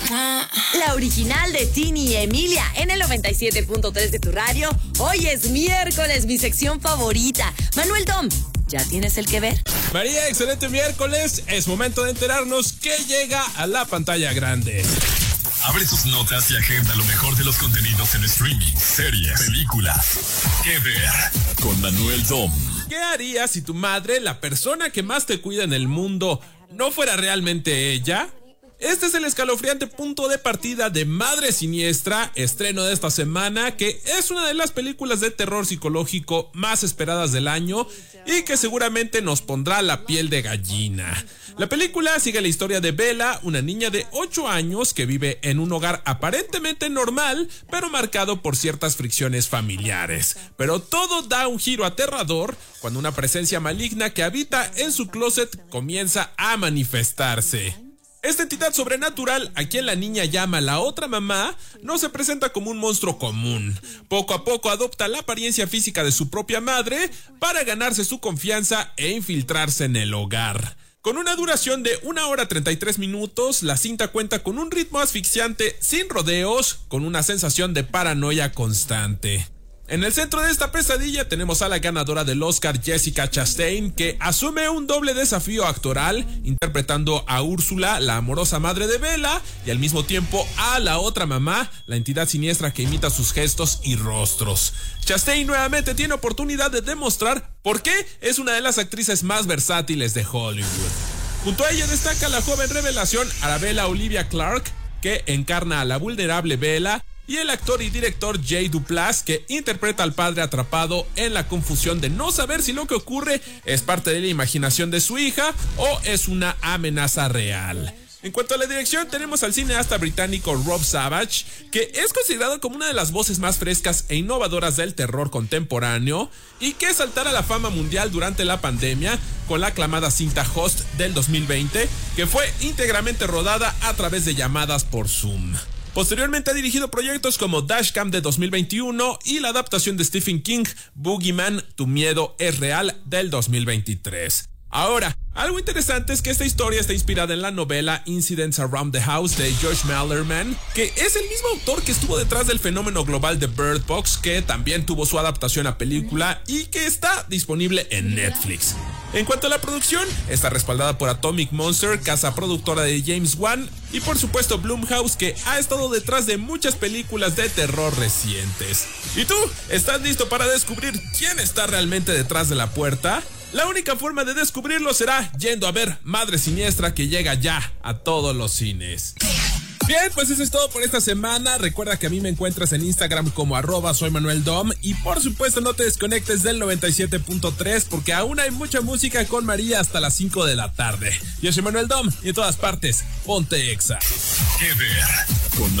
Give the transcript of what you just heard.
La original de Tini y Emilia en el 97.3 de tu radio. Hoy es miércoles, mi sección favorita. Manuel Dom, ¿ya tienes el que ver? María, excelente miércoles. Es momento de enterarnos qué llega a la pantalla grande. Abre tus notas y agenda lo mejor de los contenidos en streaming, series, películas. ¿Qué ver? Con Manuel Dom. ¿Qué harías si tu madre, la persona que más te cuida en el mundo, no fuera realmente ella? Este es el escalofriante punto de partida de Madre Siniestra, estreno de esta semana, que es una de las películas de terror psicológico más esperadas del año y que seguramente nos pondrá la piel de gallina. La película sigue la historia de Bella, una niña de 8 años que vive en un hogar aparentemente normal, pero marcado por ciertas fricciones familiares. Pero todo da un giro aterrador cuando una presencia maligna que habita en su closet comienza a manifestarse. Esta entidad sobrenatural, a quien la niña llama la otra mamá, no se presenta como un monstruo común. Poco a poco adopta la apariencia física de su propia madre para ganarse su confianza e infiltrarse en el hogar. Con una duración de 1 hora 33 minutos, la cinta cuenta con un ritmo asfixiante sin rodeos, con una sensación de paranoia constante. En el centro de esta pesadilla tenemos a la ganadora del Oscar Jessica Chastain, que asume un doble desafío actoral, interpretando a Úrsula, la amorosa madre de Bella, y al mismo tiempo a la otra mamá, la entidad siniestra que imita sus gestos y rostros. Chastain nuevamente tiene oportunidad de demostrar por qué es una de las actrices más versátiles de Hollywood. Junto a ella destaca la joven revelación Arabella Olivia Clarke, que encarna a la vulnerable Bella, y el actor y director Jay Duplass, que interpreta al padre atrapado en la confusión de no saber si lo que ocurre es parte de la imaginación de su hija o es una amenaza real. En cuanto a la dirección, tenemos al cineasta británico Rob Savage, que es considerado como una de las voces más frescas e innovadoras del terror contemporáneo y que saltara a la fama mundial durante la pandemia con la aclamada cinta Host del 2020, que fue íntegramente rodada a través de llamadas por Zoom. Posteriormente ha dirigido proyectos como Dashcam de 2021 y la adaptación de Stephen King, Boogeyman, Tu miedo es real, del 2023. Ahora, algo interesante es que esta historia está inspirada en la novela Incidents Around the House de Josh Malerman, que es el mismo autor que estuvo detrás del fenómeno global de Bird Box, que también tuvo su adaptación a película y que está disponible en Netflix. En cuanto a la producción, está respaldada por Atomic Monster, casa productora de James Wan, y por supuesto Blumhouse, que ha estado detrás de muchas películas de terror recientes. ¿Y tú? ¿Estás listo para descubrir quién está realmente detrás de la puerta? La única forma de descubrirlo será yendo a ver Madre Siniestra, que llega ya a todos los cines. Bien, pues eso es todo por esta semana. Recuerda que a mí me encuentras en Instagram como @soymanueldom y por supuesto no te desconectes del 97.3 porque aún hay mucha música con María hasta las 5 de la tarde. Yo soy Manuel Dom y en todas partes, ponte Exa. ¿Qué ver? Con